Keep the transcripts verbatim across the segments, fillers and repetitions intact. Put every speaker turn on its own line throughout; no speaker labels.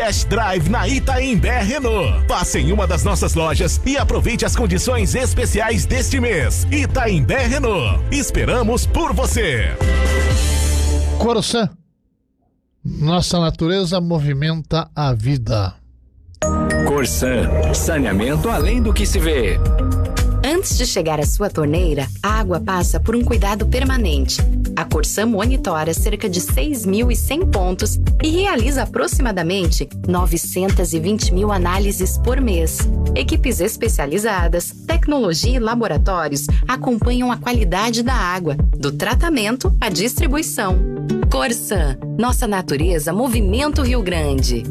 Test Drive na Itaimbé Renault. Passe em uma das nossas lojas e aproveite as condições especiais deste mês. Itaimbé Renault. Esperamos por você.
Corsan. Nossa natureza movimenta a vida.
Corsan. Saneamento além do que se vê.
Antes de chegar à sua torneira, a água passa por um cuidado permanente. A Corsan monitora cerca de seis mil e cem pontos e realiza aproximadamente novecentos e vinte mil análises por mês. Equipes especializadas, tecnologia e laboratórios acompanham a qualidade da água, do tratamento à distribuição. Corsan, nossa natureza movimenta o Rio Grande.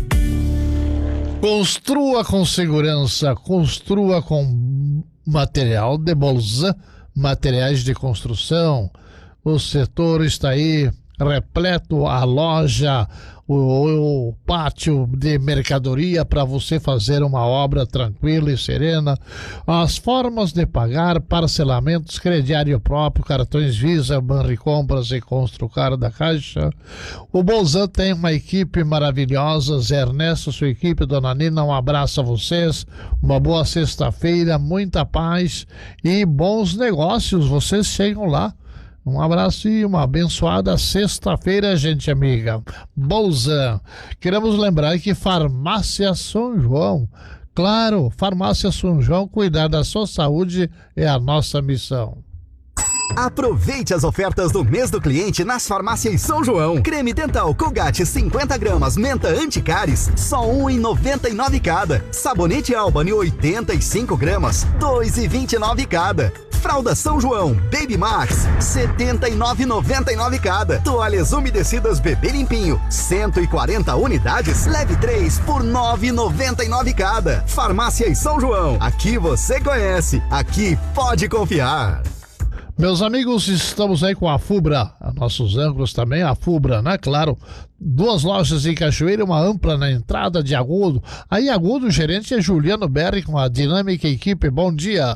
Construa com segurança, construa com material de Bolzan, materiais de construção. O setor está aí repleto, a loja, o, o pátio de mercadoria para você fazer uma obra tranquila e serena. As formas de pagar: parcelamentos, crediário próprio, cartões Visa, Banricompras e Construcar da Caixa. O Bolzan tem uma equipe maravilhosa. Zé Ernesto, sua equipe, Dona Nina, um abraço a vocês, uma boa sexta-feira, muita paz e bons negócios. Vocês chegam lá. Um abraço e uma abençoada sexta-feira, gente amiga. Bolzan. Queremos lembrar que Farmácia São João. Claro, Farmácia São João, cuidar da sua saúde é a nossa missão.
Aproveite as ofertas do mês do cliente nas farmácias São João. Creme dental Colgate cinquenta gramas, menta anticáries, só um real e noventa e nove cada. Sabonete Albany oitenta e cinco gramas, dois reais e vinte e nove cada. Fralda São João Baby Max, setenta e nove reais e noventa e nove cada. Toalhas umedecidas Bebê Limpinho, cento e quarenta unidades, leve três por nove reais e noventa e nove cada. Farmácias São João, aqui você conhece, aqui pode confiar.
Meus amigos, estamos aí com a Fubra, nossos âncoras também, a Fubra, né? Claro, duas lojas em Cachoeira, uma ampla na entrada de Agudo. Aí Agudo, o gerente é Juliano Berri com a dinâmica equipe. Bom dia.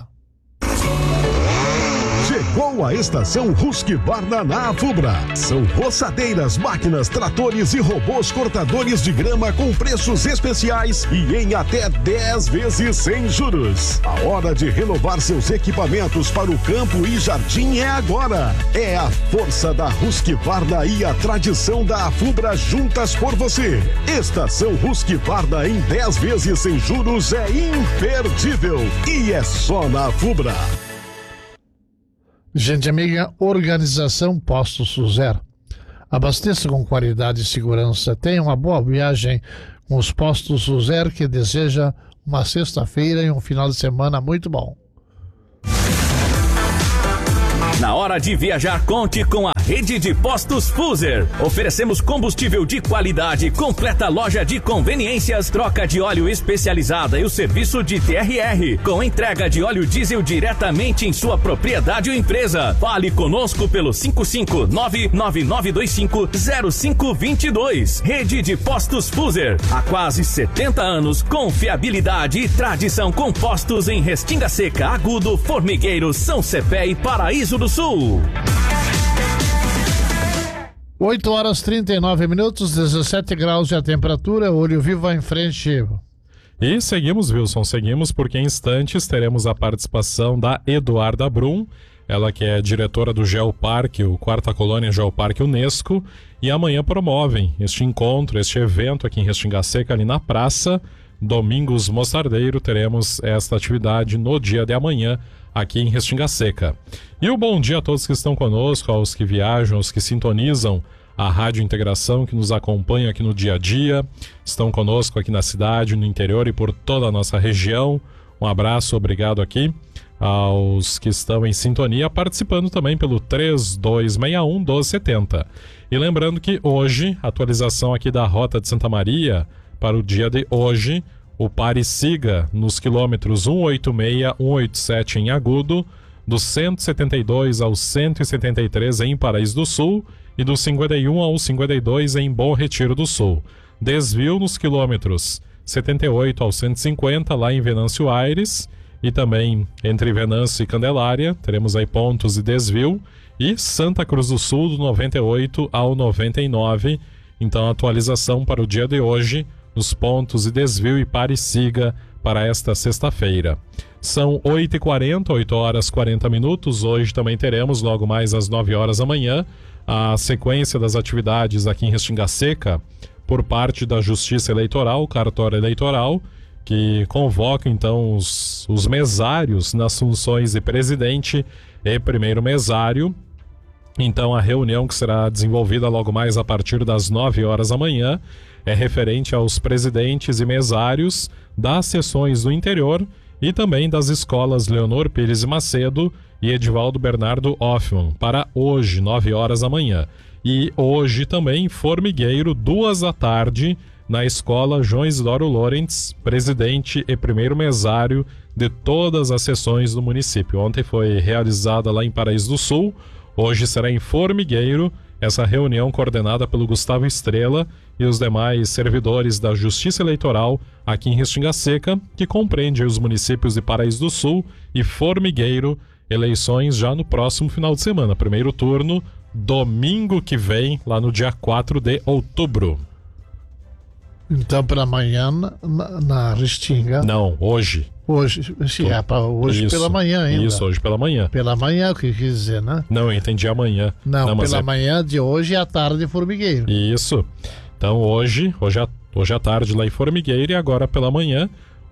Chegou a estação Husqvarna na Fubra. São roçadeiras, máquinas, tratores e robôs cortadores de grama com preços especiais e em até dez vezes sem juros. A hora de renovar seus equipamentos para o campo e jardim é agora. É a força da Husqvarna e a tradição da Fubra juntas por você. Estação Husqvarna em dez vezes sem juros é imperdível e é só na Fubra.
Gente amiga, Organização Posto Suzer. Abasteça com qualidade e segurança. Tenha uma boa viagem com os Postos Suzer, que deseja uma sexta-feira e um final de semana muito bom.
Na hora de viajar, conte com a rede de postos Fuser. Oferecemos combustível de qualidade, completa loja de conveniências, troca de óleo especializada e o serviço de T R R, com entrega de óleo diesel diretamente em sua propriedade ou empresa. Fale conosco pelo cinco cinco nove nove nove dois cinco zero cinco dois dois. Rede de Postos Fuser. Há quase setenta anos, confiabilidade e tradição com postos em Restinga Seca, Agudo, Formigueiro, São Cepé e Paraíso do Sul.
oito horas e trinta e nove minutos, dezessete graus de a temperatura. Olho Vivo em frente.
E seguimos, Wilson, seguimos, porque em instantes teremos a participação da Eduarda Brum, ela que é diretora do Geoparque, o Quarta Colônia Geoparque Unesco, e amanhã promovem este encontro, este evento aqui em Restinga Seca, ali na praça Domingos Mostardeiro. Teremos esta atividade no dia de amanhã, aqui em Restinga Seca. E o bom dia a todos que estão conosco, aos que viajam, aos que sintonizam a Rádio Integração, que nos acompanham aqui no dia a dia, estão conosco aqui na cidade, no interior e por toda a nossa região. Um abraço, obrigado aqui aos que estão em sintonia, participando também pelo três dois seis um, um dois sete zero. E lembrando que hoje, atualização aqui da Rota de Santa Maria, para o dia de hoje, o pare siga nos quilômetros cento e oitenta e seis, cento e oitenta e sete em Agudo, do cento e setenta e dois ao cento e setenta e três em Paraíso do Sul e do cinquenta e um ao cinquenta e dois em Bom Retiro do Sul. Desvio nos quilômetros setenta e oito ao cento e cinquenta lá em Venâncio Aires e também entre Venâncio e Candelária, teremos aí pontos de desvio, e Santa Cruz do Sul do noventa e oito ao noventa e nove. Então, atualização para o dia de hoje nos pontos de desvio e pare e siga para esta sexta-feira. São oito e quarenta, oito horas e quarenta minutos. Hoje também teremos, logo mais às nove horas da manhã, a sequência das atividades aqui em Restinga Seca por parte da Justiça Eleitoral, cartório eleitoral, que convoca então os, os mesários nas funções de presidente e primeiro mesário. Então a reunião que será desenvolvida logo mais a partir das nove horas da manhã é referente aos presidentes e mesários das seções do interior e também das escolas Leonor Pires e Macedo e Edivaldo Bernardo Hoffmann, para hoje, nove horas da manhã. E hoje também Formigueiro, duas da tarde, na escola João Isidoro Lorentz, presidente e primeiro mesário de todas as seções do município. Ontem foi realizada lá em Paraíso do Sul, hoje será em Formigueiro, essa reunião coordenada pelo Gustavo Estrela e os demais servidores da Justiça Eleitoral aqui em Restinga Seca, que compreende os municípios de Paraíso do Sul e Formigueiro. Eleições já no próximo final de semana. Primeiro turno, domingo que vem, lá no dia quatro de outubro.
Então, para amanhã, na, na Restinga...
Não, hoje.
Hoje, sim, é para hoje
isso,
pela manhã ainda.
Isso, hoje pela manhã.
Pela manhã, o que quis dizer, né?
Não, eu entendi amanhã.
Não,
Não
pela
é...
manhã de hoje e à tarde em Formigueiro.
Isso. Então, hoje, hoje, à, hoje à tarde lá em Formigueiro e agora pela manhã,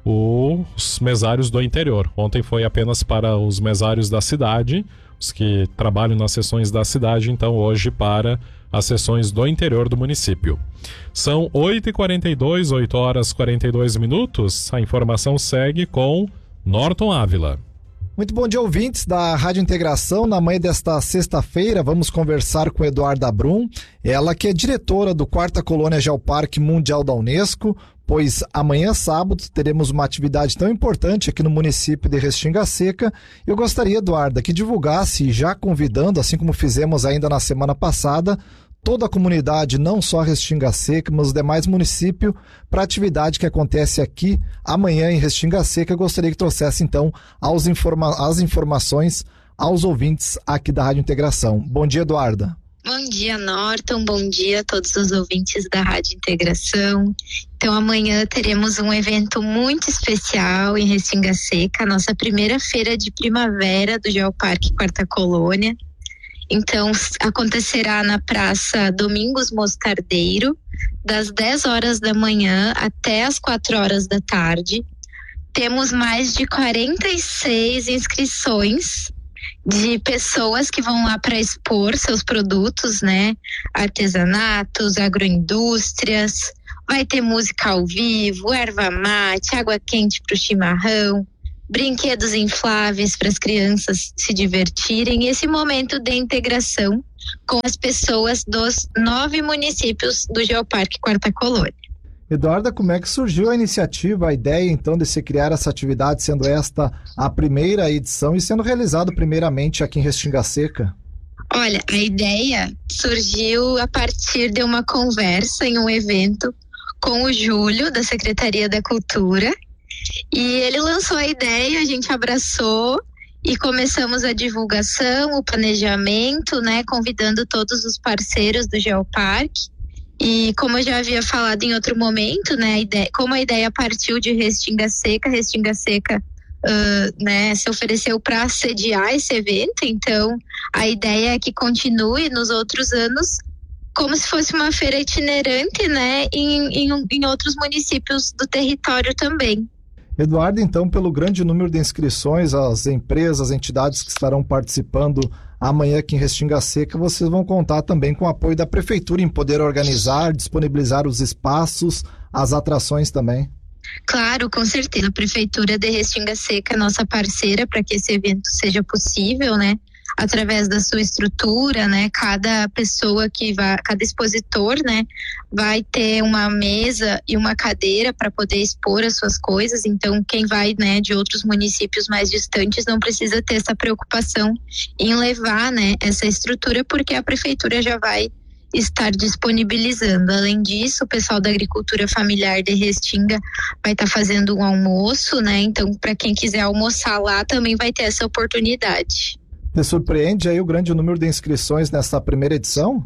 os mesários do interior. Ontem foi apenas para os mesários da cidade, os que trabalham nas seções da cidade, então hoje para as seções do interior do município. São oito e quarenta e dois, oito horas e quarenta e dois minutos. A informação segue com Norton Ávila.
Muito bom dia, ouvintes da Rádio Integração. Na manhã desta sexta-feira, vamos conversar com Eduarda Brum, ela que é diretora do quarta Colônia Geoparque Mundial da Unesco, pois amanhã, sábado, teremos uma atividade tão importante aqui no município de Restinga Seca. Eu gostaria, Eduarda, que divulgasse, já convidando, assim como fizemos ainda na semana passada, toda a comunidade, não só Restinga Seca, mas os demais municípios, para a atividade que acontece aqui amanhã em Restinga Seca. Eu gostaria que trouxesse, então, aos informa- as informações aos ouvintes aqui da Rádio Integração. Bom dia, Eduarda.
Bom dia, Norton. Bom dia a todos os ouvintes da Rádio Integração. Então, amanhã teremos um evento muito especial em Restinga Seca, a nossa primeira feira de primavera do Geoparque Quarta Colônia. Então, acontecerá na Praça Domingos Moscardeiro, das dez horas da manhã até as quatro horas da tarde. Temos mais de quarenta e seis inscrições de pessoas que vão lá para expor seus produtos, né? Artesanatos, agroindústrias, vai ter música ao vivo, erva mate, água quente para o chimarrão, brinquedos infláveis para as crianças se divertirem, e esse momento de integração com as pessoas dos nove municípios do Geoparque Quarta Colônia.
Eduarda, como é que surgiu a iniciativa, a ideia então de se criar essa atividade, sendo esta a primeira edição e sendo realizado primeiramente aqui em Restinga Seca?
Olha, a ideia surgiu a partir de uma conversa em um evento com o Júlio, da Secretaria da Cultura, e ele lançou a ideia, a gente abraçou e começamos a divulgação, o planejamento, né, convidando todos os parceiros do Geoparque. E como eu já havia falado em outro momento, né, a ideia, como a ideia partiu de Restinga Seca, Restinga Seca uh, né, se ofereceu para sediar esse evento, então a ideia é que continue nos outros anos como se fosse uma feira itinerante, né, em, em, em outros municípios do território também.
Eduardo, então, pelo grande número de inscrições, as empresas, as entidades que estarão participando amanhã aqui em Restinga Seca, vocês vão contar também com o apoio da Prefeitura em poder organizar, disponibilizar os espaços, as atrações também.
Claro, com certeza. A Prefeitura de Restinga Seca é nossa parceira para que esse evento seja possível, né? Através da sua estrutura, né? Cada pessoa que vai, cada expositor, né? Vai ter uma mesa e uma cadeira para poder expor as suas coisas. Então, quem vai, né, de outros municípios mais distantes não precisa ter essa preocupação em levar, né, essa estrutura, porque a prefeitura já vai estar disponibilizando. Além disso, o pessoal da agricultura familiar de Restinga vai estar fazendo um almoço, né? Então, para quem quiser almoçar lá, também vai ter essa oportunidade.
Te surpreende aí o grande número de inscrições nessa primeira edição?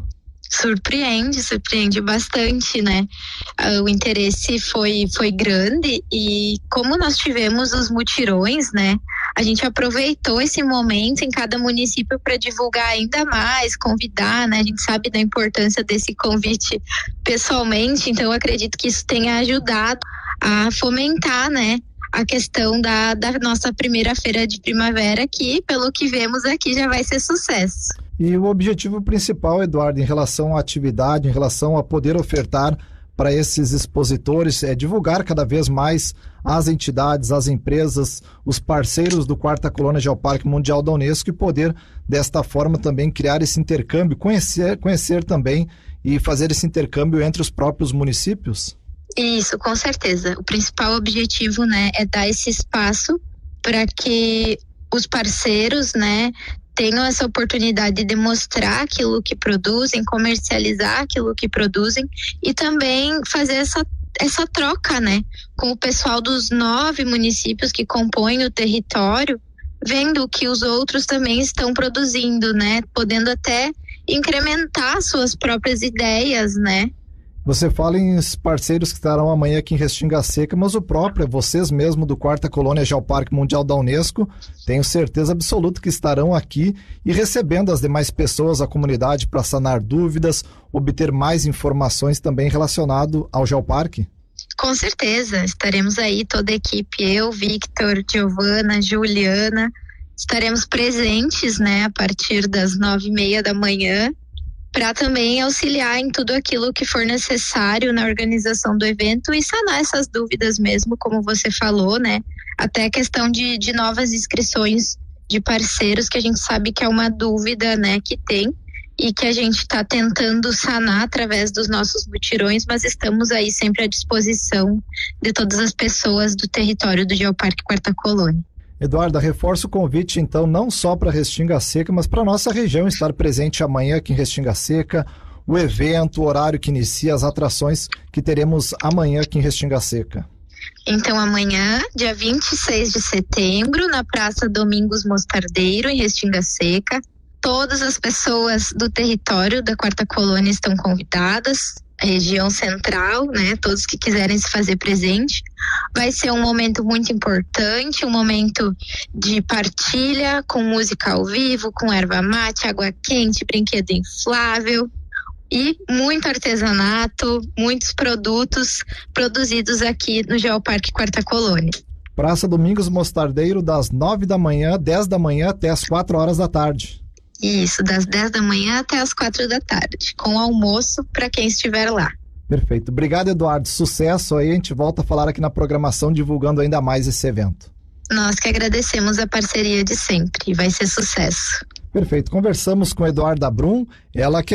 Surpreende, surpreende bastante, né? O interesse foi, foi grande e como nós tivemos os mutirões, né? A gente aproveitou esse momento em cada município para divulgar ainda mais, convidar, né? A gente sabe da importância desse convite pessoalmente, então eu acredito que isso tenha ajudado a fomentar, né? A questão da, da nossa primeira feira de primavera, que pelo que vemos aqui já vai ser sucesso.
E o objetivo principal, Eduardo, em relação à atividade, em relação a poder ofertar para esses expositores, é divulgar cada vez mais as entidades, as empresas, os parceiros do Quarta Colônia Geoparque Mundial da Unesco e poder, desta forma, também criar esse intercâmbio, conhecer, conhecer também e fazer esse intercâmbio entre os próprios municípios?
Isso, com certeza. O principal objetivo, né, é dar esse espaço para que os parceiros, né, tenham essa oportunidade de demonstrar aquilo que produzem, comercializar aquilo que produzem e também fazer essa, essa troca, né, com o pessoal dos nove municípios que compõem o território, vendo que os outros também estão produzindo, né, podendo até incrementar suas próprias ideias, né.
Você fala em parceiros que estarão amanhã aqui em Restinga Seca, mas o próprio, vocês mesmo do Quarta Colônia Geoparque Mundial da Unesco, tenho certeza absoluta que estarão aqui e recebendo as demais pessoas, a comunidade, para sanar dúvidas, obter mais informações também relacionado ao Geoparque?
Com certeza, estaremos aí toda a equipe, eu, Victor, Giovana, Juliana, estaremos presentes, né, a partir das nove e meia da manhã, para também auxiliar em tudo aquilo que for necessário na organização do evento e sanar essas dúvidas mesmo, como você falou, né? Até a questão de, de novas inscrições de parceiros, que a gente sabe que é uma dúvida, né, que tem e que a gente está tentando sanar através dos nossos mutirões, mas estamos aí sempre à disposição de todas as pessoas do território do Geoparque Quarta Colônia.
Eduardo, reforço o convite, então, não só para Restinga Seca, mas para a nossa região estar presente amanhã aqui em Restinga Seca, o evento, o horário que inicia, as atrações que teremos amanhã aqui em Restinga Seca.
Então, amanhã, dia vinte e seis de setembro, na Praça Domingos Mostardeiro, em Restinga Seca, todas as pessoas do território da Quarta Colônia estão convidadas, a região central, né, todos que quiserem se fazer presente. Vai ser um momento muito importante, um momento de partilha com música ao vivo, com erva mate, água quente, brinquedo inflável e muito artesanato, muitos produtos produzidos aqui no Geoparque Quarta Colônia.
Praça Domingos Mostardeiro, das nove da manhã, dez da manhã até as quatro horas da tarde.
Isso, das dez da manhã até as quatro da tarde, com almoço para quem estiver lá.
Perfeito. Obrigado, Eduardo. Sucesso aí. A gente volta a falar aqui na programação, divulgando ainda mais esse evento.
Nós que agradecemos a parceria de sempre. Vai ser sucesso.
Perfeito. Conversamos com Eduarda Brum, ela que